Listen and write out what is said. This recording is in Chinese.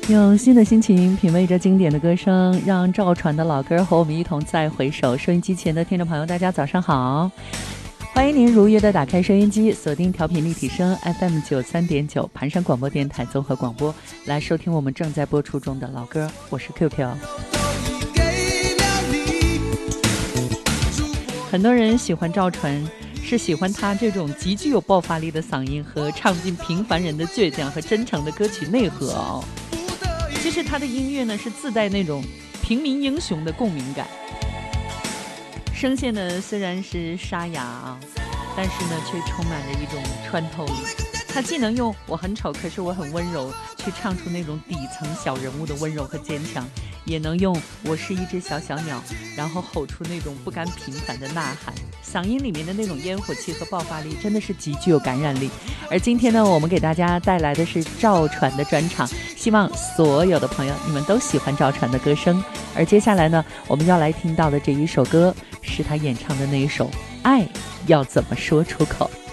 用新的心情品味着经典的歌声，让赵传的老歌和我们一同再回首。收音机前的听众朋友，大家早上好，欢迎您如约的打开收音机，锁定调频立体声 FM 93.9盘山广播电台综合广播，来收听我们正在播出中的老歌。我是 QQ。很多人喜欢赵传，是喜欢他这种极具有爆发力的嗓音和唱尽平凡人的倔强和真诚的歌曲内核哦。其实他的音乐呢是自带那种平民英雄的共鸣感，声线呢虽然是沙哑啊，但是呢却充满着一种穿透力。他既能用我很丑可是我很温柔去唱出那种底层小人物的温柔和坚强，也能用我是一只小小鸟然后吼出那种不甘平凡的呐喊。嗓音里面的那种烟火气和爆发力真的是极具有感染力。而今天呢，我们给大家带来的是赵传的专场，希望所有的朋友你们都喜欢赵传的歌声。而接下来呢，我们要来听到的这一首歌是他演唱的那一首《爱要怎么说出口》。